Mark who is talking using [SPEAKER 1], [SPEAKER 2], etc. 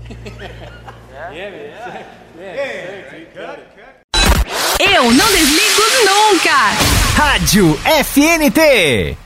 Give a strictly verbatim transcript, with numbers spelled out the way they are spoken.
[SPEAKER 1] Eu não desligo nunca.
[SPEAKER 2] Rádio F N T.